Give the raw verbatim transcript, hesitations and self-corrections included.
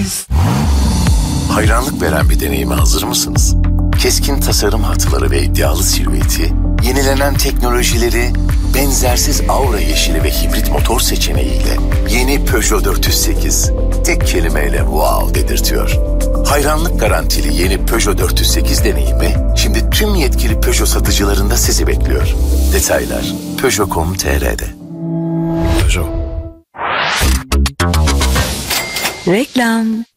Hayranlık veren bir deneyime hazır mısınız? Keskin tasarım hatları ve iddialı silüeti, yenilenen teknolojileri, benzersiz aura yeşili ve hibrit motor seçeneğiyle yeni Peugeot dört yüz sekiz tek kelimeyle wow dedirtiyor. Hayranlık garantili yeni Peugeot dört yüz sekiz deneyimi şimdi tüm yetkili Peugeot satıcılarında sizi bekliyor. Detaylar peugeot nokta com nokta tr'de. Peugeot. Reklam.